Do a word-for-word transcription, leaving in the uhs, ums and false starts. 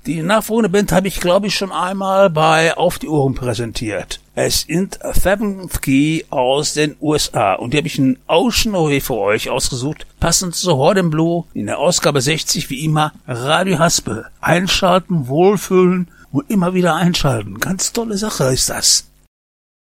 Die nachfolgende Band habe ich, glaube ich, schon einmal bei Auf die Ohren präsentiert. Es sind Seventh Key aus den U S A und die habe ich einen Ausschnitt für euch ausgesucht, passend zu Horde in Blue in der Ausgabe sechzig, wie immer, Radio Haspel. Einschalten, wohlfühlen und immer wieder einschalten. Ganz tolle Sache ist das.